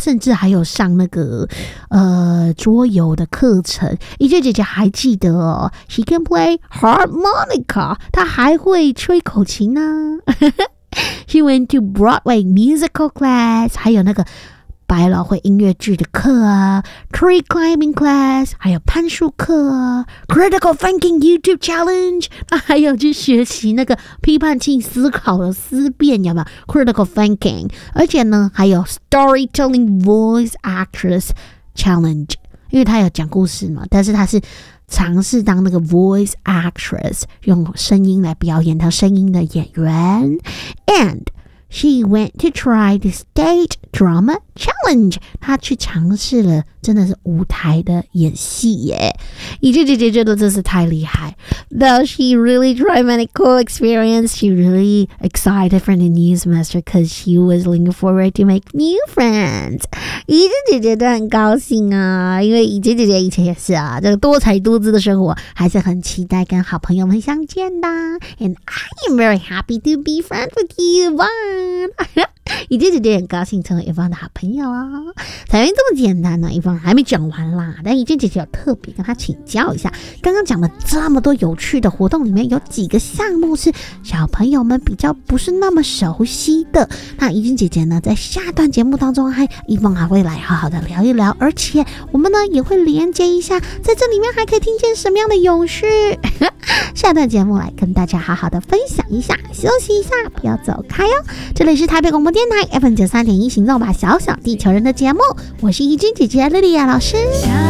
甚至还有上那个桌游的课程。怡珍姐姐还记得哦 ，She can play harmonica， 她还会吹口琴呢。She went to Broadway musical class， 还有那个百老汇音乐剧的课啊 ，tree climbing class， 还有攀树课啊 ，critical thinking YouTube challenge， 还有去学习那个批判性思考的思辨，有没有 critical thinking？ 而且呢，还有 storytelling voice actress challenge， 因为他有讲故事嘛，但是他是尝试当那个 voice actress， 用声音来表演当声音的演员 ，and she went to try the stage drama challenge， 她去尝试了真的是舞台的演戏耶。怡珍姐姐觉得这是太厉害。Though she really tried many cool experience, she really excited for the new semester because she was looking forward to make new friends。怡珍姐姐都很高兴啊，因为怡珍姐姐以前也是啊，这个多彩多姿的生活还是很期待跟好朋友们相见的。And I am very happy to be friends with you, Yvonne。怡珍姐姐很高兴成为Yvonne的好朋友啊。才没这么简单呢，Yvonne还没讲完啦。但怡珍姐姐有特别跟她请教一下，刚刚讲了这么多有趣的活动，里面有几个项目是小朋友们比较不是那么熟悉的。那怡珍姐姐呢，在下段节目当中Yvonne还会来好好的聊一聊，而且我们呢也会连接一下，在这里面还可以听见什么样的永续。下段节目来跟大家好好的分享一下，休息一下，不要走开哦。这里是台北广播电台 FM 93.1行动吧小小地球人的节目，我是怡珍姐姐莉莉亚老师。